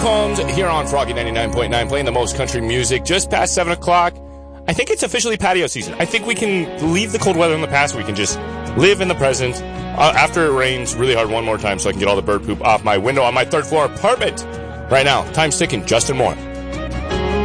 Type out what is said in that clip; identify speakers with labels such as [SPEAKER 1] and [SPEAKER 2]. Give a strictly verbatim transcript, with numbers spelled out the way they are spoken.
[SPEAKER 1] Combs here on Froggy ninety-nine point nine, playing the most country music just past seven o'clock. I think it's officially patio season. I think we can leave the cold weather in the past. We can just live in the present. Uh, after it rains really hard one more time so I can get all the bird poop off my window on my third floor apartment. Right now, time's ticking. Justin Moore.